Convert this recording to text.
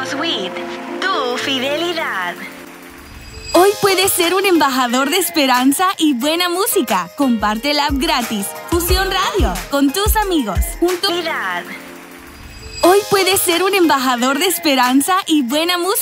WIT, tu fidelidad. Hoy puedes ser un embajador de esperanza y buena música. Comparte el app gratis Fusión Radio con tus amigos. Hoy puedes ser un embajador de esperanza y buena música.